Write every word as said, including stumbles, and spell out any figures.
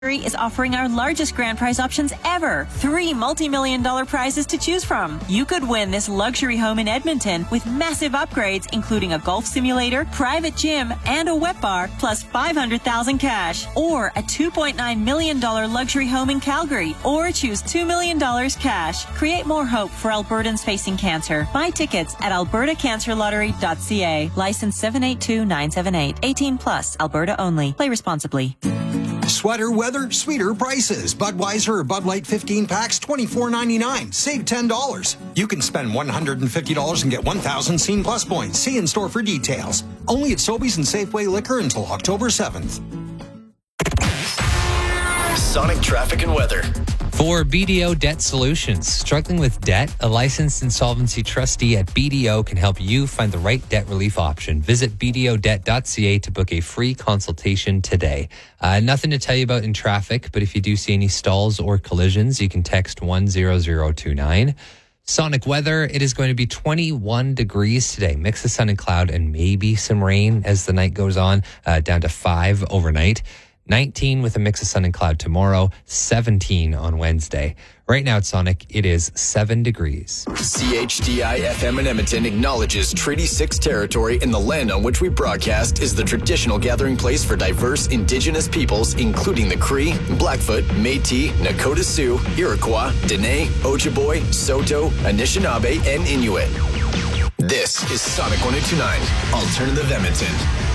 is offering our largest grand prize options ever. Three multi-million dollar prizes to choose from. You could win this luxury home in Edmonton with massive upgrades, including a golf simulator, private gym, and a wet bar, plus five hundred thousand cash. Or a two point nine million dollar luxury home in Calgary. Or choose two million dollars cash. Create more hope for Albertans facing cancer. Buy tickets at alberta cancer lottery dot c a. License seven eight two nine seven eight. eighteen plus. Alberta only. Play responsibly. Sweater weather, sweeter prices. Budweiser Bud Light fifteen packs, twenty-four ninety-nine. Save ten dollars. You can spend one hundred fifty dollars and get one thousand Scene Plus points. See in store for details. Only at Sobeys and Safeway Liquor until October seventh. Sonic traffic and weather. For B D O Debt Solutions, struggling with debt, a licensed insolvency trustee at B D O can help you find the right debt relief option. Visit b d o debt dot c a to book a free consultation today. Uh, nothing to tell you about in traffic, but if you do see any stalls or collisions, you can text one zero zero two nine. Sonic weather, it is going to be twenty-one degrees today. Mix of sun and cloud and maybe some rain as the night goes on, uh, down to five overnight. nineteen with a mix of sun and cloud tomorrow, seventeen on Wednesday. Right now at Sonic, it is seven degrees. C H D I F M in Edmonton acknowledges Treaty six territory and the land on which we broadcast is the traditional gathering place for diverse Indigenous peoples, including the Cree, Blackfoot, Métis, Nakota Sioux, Iroquois, Dene, Ojibwe, Saulteaux, Anishinaabe, and Inuit. This is Sonic one oh two nine, Alternative Edmonton.